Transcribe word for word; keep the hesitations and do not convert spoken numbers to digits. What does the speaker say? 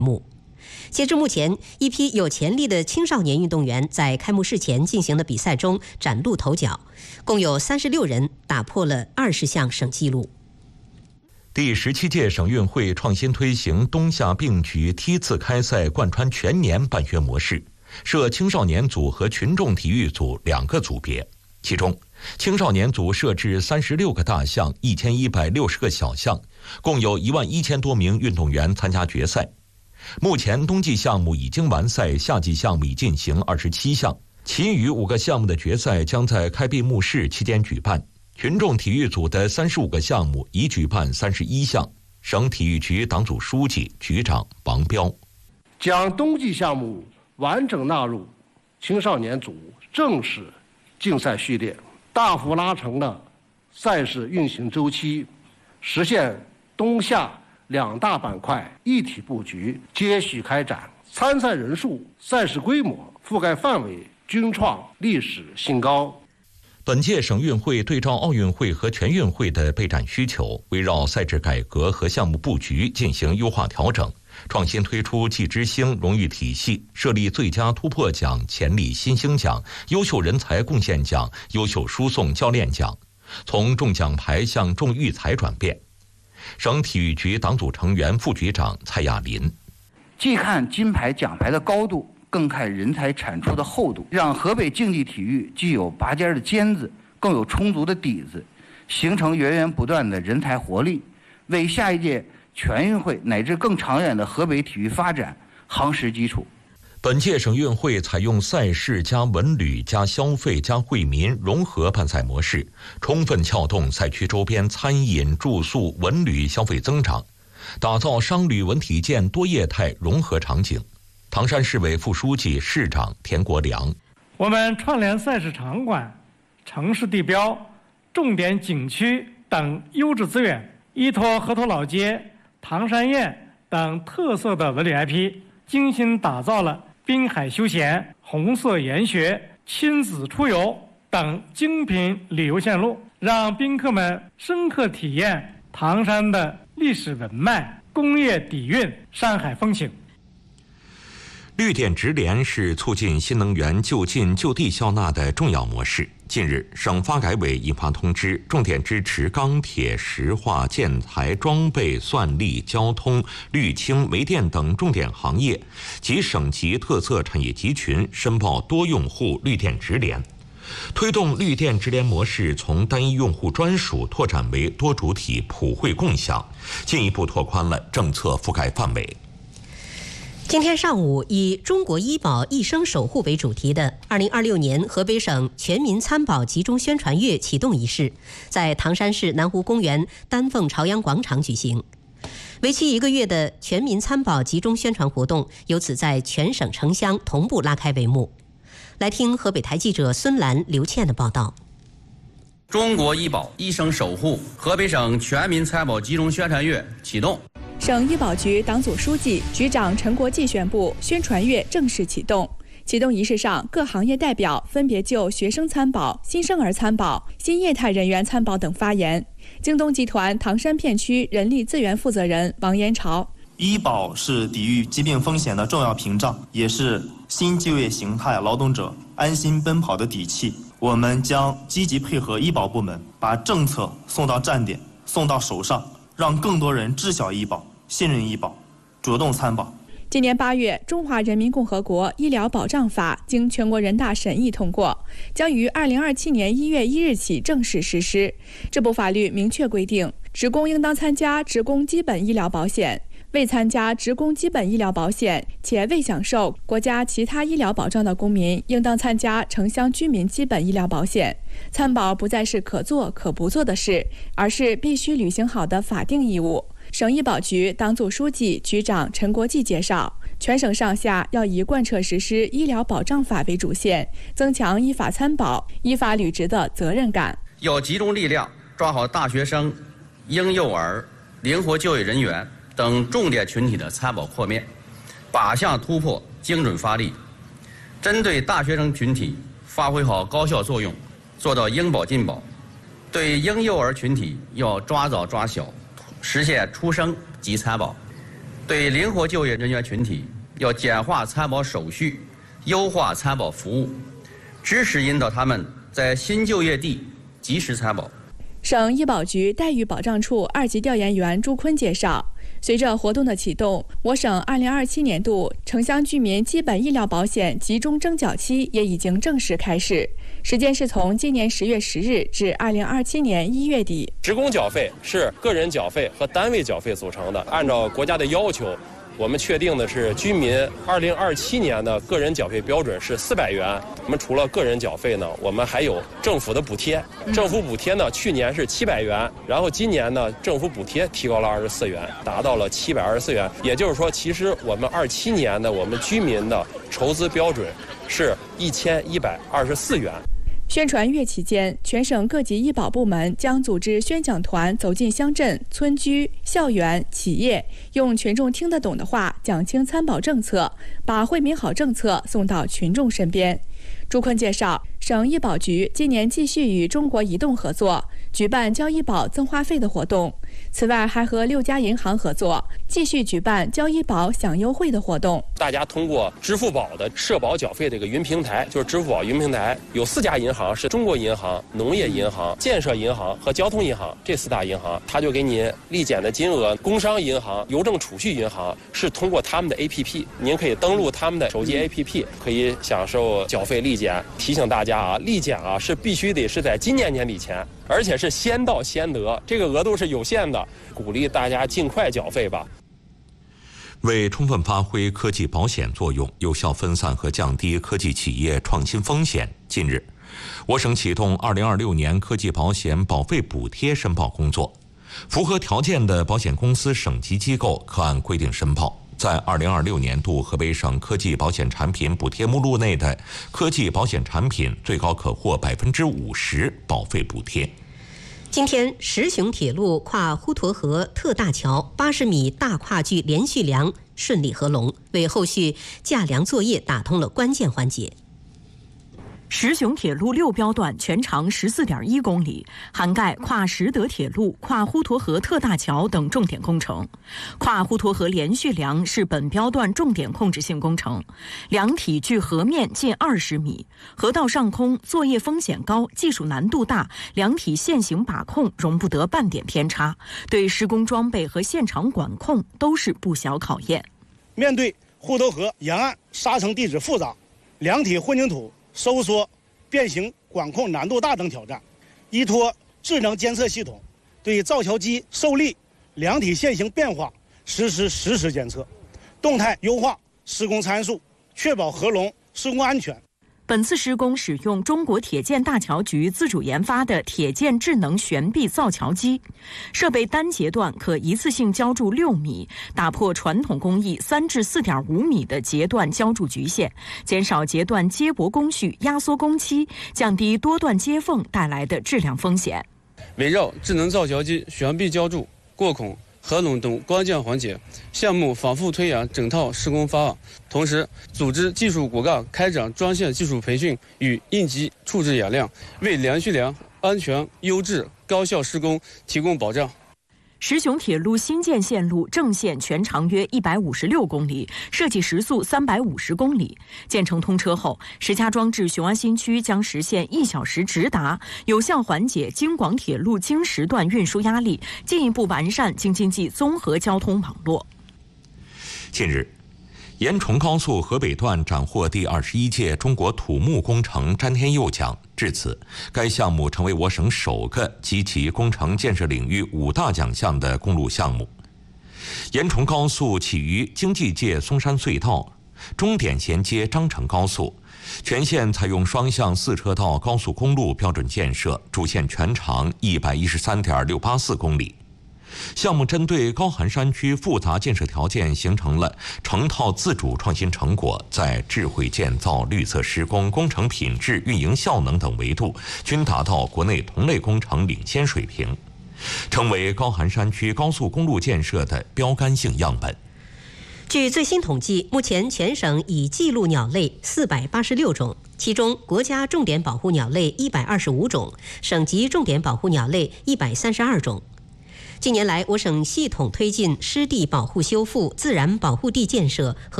幕。截至目前，一批有潜力的青少年运动员在开幕式前进行的比赛中崭露头角，共有三十六人打破了二十项省纪录。 第十七届省运会创新推行冬夏并举梯次开赛贯穿全年办学模式，设青少年组和群众体育组两个组别，其中青少年组设置三十六个大项、一千一百六十个小项，共有一万一千多名运动员参加决赛。目前冬季项目已经完赛，夏季项目已进行二十七项，其余五个项目的决赛将在开闭幕式期间举办。群众体育组的三十五个项目已举办三十一项。省体育局党组书记、局长王彪将冬季项目完整纳入青少年组正式竞赛序列，大幅拉长了赛事运行周期，实现冬夏两大板块一体布局，接续开展，参赛人数、赛事规模、覆盖范围均创历史新高。 本届省运会对照奥运会和全运会的备战需求，围绕赛制改革和项目布局进行优化调整，创新推出季之星荣誉体系，设立最佳突破奖、潜力新星奖、优秀人才贡献奖、优秀输送教练奖，从重奖牌向重育才转变。省体育局党组成员、副局长蔡亚林： 既看金牌奖牌的高度，更看人才产出的厚度，让河北竞技体育既有拔尖的尖子，更有充足的底子，形成源源不断的人才活力，为下一届全运会乃至更长远的河北体育发展夯实基础。 本届省运会采用赛事加文旅加消费加惠民融合办赛模式，充分撬动赛区周边餐饮、住宿、文旅消费增长，打造商旅文体健多业态融合场景。唐山市委副书记、市长田国良： 我们串联赛事场馆、城市地标、重点景区等优质资源，依托河头老街、唐山堰等特色的文旅 I P， 精心打造了滨海休闲、红色研学、亲子出游等精品旅游线路，让宾客们深刻体验唐山的历史文脉、工业底蕴、山海风情。 绿电直联是促进新能源就近就地消纳的重要模式。近日，省发改委印发通知，重点支持钢铁、石化、建材、装备、算力、交通、绿氢、煤电等重点行业及省级特色产业集群申报多用户绿电直联，推动绿电直联模式从单一用户专属拓展为多主体普惠共享，进一步拓宽了政策覆盖范围。 今天上午，以中国医保一生守护为主题的二零二六年河北省全民参保集中宣传月启动仪式在唐山市南湖公园丹凤朝阳广场举行。为期一个月的全民参保集中宣传活动由此在全省城乡同步拉开帷幕。来听河北台记者孙兰、刘倩的报道。 中国医保一生守护河北省全民参保集中宣传月启动。 省医保局党组书记、局长陈国际宣布，宣传月正式启动。启动仪式上，各行业代表分别就学生参保、新生儿参保、新业态人员参保等发言。京东集团唐山片区人力资源负责人王延朝： 医保是抵御疾病风险的重要屏障，也是新就业形态劳动者安心奔跑的底气。我们将积极配合医保部门，把政策送到站点，送到手上，让更多人知晓医保、信任医保，主动参保。 今年八月，《中华人民共和国医疗保障法》经全国人大审议通过，将于二零二七年一月一日起正式实施。这部法律明确规定，职工应当参加职工基本医疗保险，未参加职工基本医疗保险且未享受国家其他医疗保障的公民，应当参加城乡居民基本医疗保险。参保不再是可做可不做的事，而是必须履行好的法定义务。省医保局党组书记、局长陈国际介绍，全省上下要以贯彻实施医疗保障法为主线，增强依法参保、依法履职的责任感。 要集中力量抓好大学生、婴幼儿、灵活就业人员等重点群体的参保扩面，靶向突破，精准发力。针对大学生群体发挥好高效作用，做到应保尽保。对婴幼儿群体要抓早抓小，实现出生即参保。 对灵活就业人员群体，要简化参保手续，优化参保服务，支持引导他们在新就业地及时参保。 省医保局待遇保障处二级调研员朱坤介绍，随着活动的启动，我省二零二七年度城乡居民基本医疗保险集中征缴期也已经正式开始，时间是从今年十月十日至二零二七年一月底。 职工缴费是个人缴费和单位缴费组成的，按照国家的要求，我们确定的是居民二零二七年的个人缴费标准是四百元。我们除了个人缴费呢，我们还有政府的补贴。政府补贴呢，去年是七百元，然后今年呢，政府补贴提高了二十四元，达到了七百二十四元。也就是说，其实我们二七年的我们居民的筹资标准是一千一百二十四元。 宣传月期间，全省各级医保部门将组织宣讲团走进乡镇、村居、校园、企业，用群众听得懂的话讲清参保政策，把惠民好政策送到群众身边。朱坤介绍，省医保局今年继续与中国移动合作，举办交医保增话费的活动。此外，还和六家银行合作，继续举办交医保享优惠的活动。 大家通过支付宝的社保缴费这个云平台，就是支付宝云平台，有四家银行是中国银行、农业银行、建设银行和交通银行这四大银行，它就给你立减的金额。工商银行、邮政储蓄银行是通过他们的 A P P， 您可以登录他们的手机 A P P， 可以享受缴费立减。提醒大家啊，立减啊是必须得是在今年年底前，而且是先到先得，这个额度是有限的，鼓励大家尽快缴费吧。 为充分发挥科技保险作用，有效分散和降低科技企业创新风险，近日，我省启动二零二六年科技保险保费补贴申报工作，符合条件的保险公司、省级机构可按规定申报。在二零二六年度河北省科技保险产品补贴目录内的科技保险产品，最高可获百分之五十保费补贴。 今天，石雄铁路跨滹沱河特大桥八十米大跨距连续梁顺利合龙，为后续架梁作业打通了关键环节。 石雄铁路六标段全长十四点一公里，涵盖跨石德铁路、跨滹沱河特大桥等重点工程。跨滹沱河连续梁是本标段重点控制性工程，梁体距河面近二十米，河道上空作业风险高，技术难度大，梁体限行把控容不得半点偏差，对施工装备和现场管控都是不小考验。 面对滹沱河沿岸沙层地质复杂、梁体混凝土收缩、变形管控难度大等挑战，依托智能监测系统，对造桥基受力、梁体线形变化实施实时监测，动态优化施工参数，确保合龙施工安全。 本次施工使用中国铁建大桥局自主研发的铁建智能悬臂造桥机，设备单节段可一次性浇筑六米，打破传统工艺三至四点五米的节段浇筑局限，减少节段接驳工序、压缩工期，降低多段接缝带来的质量风险。 围绕智能造桥机悬臂浇筑、过孔、合拢等关键环节，项目反复推演整套施工方案，同时组织技术骨干开展专项技术培训与应急处置演练，为连续梁安全、优质、高效施工提供保障。 石雄铁路新建线路正线全长约一百五十六公里，设计时速三百五十公里。建成通车后，石家庄至雄安新区将实现一小时直达，有效缓解京广铁路京石段运输压力，进一步完善京津冀综合交通网络。 近日，延崇高速河北段斩获第二十一届中国土木工程詹天佑奖。至此，该项目成为我省首个集齐工程建设领域五大奖项的公路项目。延崇高速起于京济界松山隧道，终点衔接张成高速，全线采用双向四车道高速公路标准建设，主线全长一百一十三点六八四公里。项目针对高寒山区复杂建设条件，形成了成套自主创新成果，在智慧建造、绿色施工、工程品质、运营效能等维度均达到国内同类工程领先水平，成为高寒山区高速公路建设的标杆性样本。 据最新统计，目前全省已记录鸟类四百八十六种，其中国家重点保护鸟类一百二十五种，省级重点保护鸟类一百三十二种。 近年来，我省系统推进湿地保护修复、自然保护地建设和